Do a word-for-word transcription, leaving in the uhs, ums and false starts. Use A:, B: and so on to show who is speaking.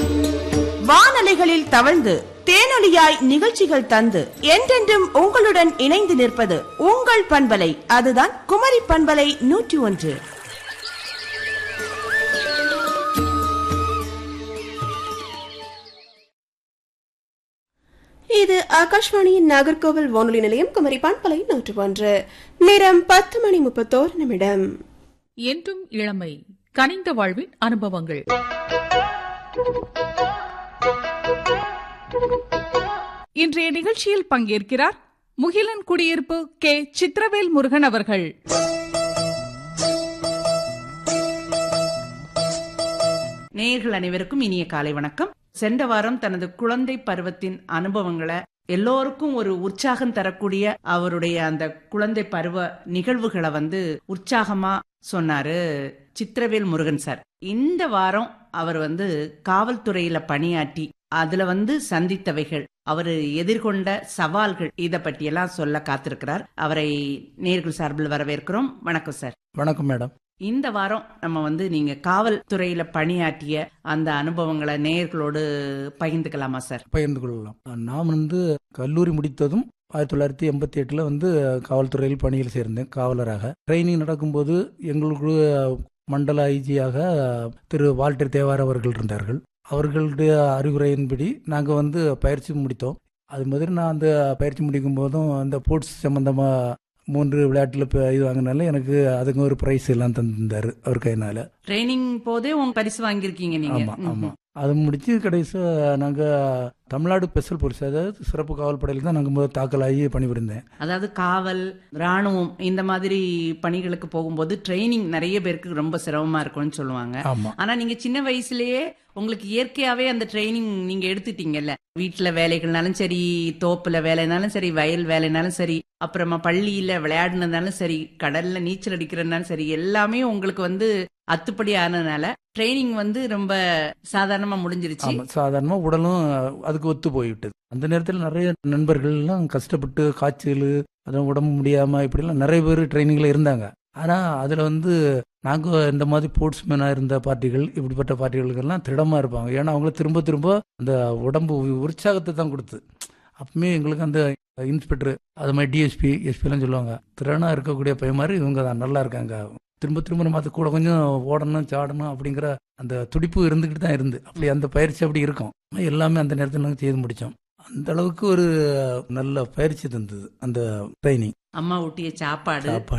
A: வானலைகளில் தவழ்ந்து தேனொலியாய் நிகழ்ச்சிகள் தந்து என்றென்றும் உங்களுடன் இணைந்து நிற்பது உங்கள் பண்பலை. அதுதான் குமரி பண்பலை நூற்றி ஒன்று.
B: இது ஆகாஷ்வாணியின் நாகர்கோவில் வானொலி நிலையம், குமரி பண்பலை நூற்று ஒன்று. நேரம் பத்து மணி முப்பத்தோரு நிமிடம்.
C: என்றும் இளமை, கனிந்த வாழ்வின் அனுபவங்கள். இன்றைய நிகழ்ச்சியில் பங்கேற்கிறார் முகிலன் குடியிருப்பு கே சித்திரவேல் முருகன் அவர்கள்.
D: நேயர்கள் அனைவருக்கும் இனிய காலை வணக்கம். சென்ற வாரம் தனது குழந்தை பருவத்தின் அனுபவங்களை எல்லோருக்கும் ஒரு உற்சாகம் தரக்கூடிய அவருடைய அந்த குழந்தை பருவ நிகழ்வுகளை வந்து உற்சாகமா சொன்னாரு சித்திரவேல் முருகன் சார். இந்த வாரம் அவர் வந்து காவல்துறையில பணியாற்றி அதுல வந்து சந்தித்தவைகள், அவரு எதிர்கொண்ட சவால்கள், இத பற்றி எல்லாம் சொல்ல காத்திருக்கிறார். அவரை நேயர்கள் சார்பில் வரவேற்கிறோம். வணக்கம் சார்.
E: வணக்கம் மேடம்.
D: இந்த வாரம் நம்ம வந்து நீங்க காவல்துறையில பணியாற்றிய அந்த அனுபவங்களை நேயர்களோடு பகிர்ந்துக்கலாமா சார்?
E: பகிர்ந்து கொள்ளலாம். நான் வந்து கல்லூரி முடித்ததும் ஆயிரத்தி தொள்ளாயிரத்தி எண்பத்தி எட்டுல வந்து காவல்துறையில் பணியில் சேர்ந்தேன் காவலராக. ட்ரைனிங் நடக்கும்போது எங்களுக்கு மண்டல ஐஜியாக திரு வால்டர் தேவார் அவர்கள் இருந்தார்கள். அவர்களுடைய அறிவுரையின்படி நாங்கள் வந்து பயிற்சி முடித்தோம். அது மாதிரி நான் அந்த பயிற்சி முடிக்கும் போதும் அந்த ஸ்போர்ட்ஸ் சம்பந்தமாக மூன்று விளையாட்டுல இது வாங்கினால எனக்கு அதுக்கு ஒரு பிரைஸ் எல்லாம் தந்தாரு அவர் கையினால.
D: ட்ரைனிங் போதே உங்க பரிசு வாங்கியிருக்கீங்க நீங்க?
E: ஆமா ஆமா. அது முடிச்சு கடைசி நாங்க தமிழ்நாடு ஸ்பெஷல் போலீஸ், அதாவது சிறப்பு காவல் படையில தான் நாங்க முதல் தாக்கலாகி பணிபுரிந்தேன்.
D: அதாவது காவல், ராணுவம் இந்த மாதிரி பணிகளுக்கு போகும்போது ட்ரைனிங் நிறைய பேருக்கு ரொம்ப சிரமமா இருக்கும்னு சொல்லுவாங்க. ஆனா நீங்க சின்ன வயசுலயே உங்களுக்கு இயற்கையாவே அந்த ட்ரைனிங் நீங்க எடுத்துட்டீங்கல்ல. வீட்டுல வேலைகள்னாலும் சரி, தோப்புல வேலைனாலும் சரி, வயல் வேலைனாலும் சரி, அப்புறமா பள்ளியில விளையாடுனதுனாலும் சரி, கடல்ல நீச்சல் அடிக்கிறதுனாலும் சரி, எல்லாமே உங்களுக்கு வந்து அத்துப்படி ஆனதுனால ட்ரைனிங் வந்து ரொம்ப சாதாரணமா முடிஞ்சிருச்சு.
E: சாதாரணமா உடலும் அதுக்கு ஒத்து போய்விட்டது. அந்த நேரத்தில் நிறைய நண்பர்கள் எல்லாம் கஷ்டப்பட்டு காய்ச்சல், அதான் உடம்பு முடியாம இப்படி எல்லாம் நிறைய பேர் ட்ரைனிங்ல இருந்தாங்க. ஆனா அதுல வந்து நாங்க இந்த மாதிரி ஸ்போர்ட்ஸ்மேனா இருந்த பார்ட்டிகள், இப்படிப்பட்ட பார்ட்டிகளுக்கெல்லாம் திடமா இருப்பாங்க. ஏன்னா அவங்கள திரும்ப திரும்ப அந்த உடம்பு உற்சாகத்தை தான் கொடுத்து. அப்பவுமே எங்களுக்கு அந்த இன்ஸ்பெக்டர், அது மாதிரி டிஎஸ்பி எஸ்பி எல்லாம் சொல்லுவாங்க, திறனா இருக்கக்கூடிய பையன் மாதிரி இவங்க தான் நல்லா இருக்காங்க, திரும்ப திரும்ப நம்ம அது கூட கொஞ்சம் ஓடணும் சாடணும் அப்படிங்கிற அந்த துடிப்பு இருந்துகிட்டு தான் இருந்து அப்படி அந்த பயிற்சி அப்படி இருக்கும். எல்லாமே அந்த நேரத்தில் நாங்கள் செய்து முடித்தோம். அந்த அளவுக்கு ஒரு நல்ல பயிற்சி தந்தது அந்த ட்ரைனிங்.
D: அம்மா ஊட்டிய சாப்பாடு